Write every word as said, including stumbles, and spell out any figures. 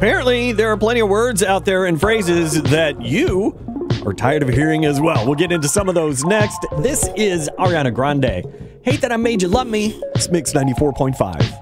Apparently, there are plenty of words out there and phrases that you are tired of hearing as well. We'll get into some of those next. This is Ariana Grande. Hate That I Made You Love Me. It's Mix ninety-four point five.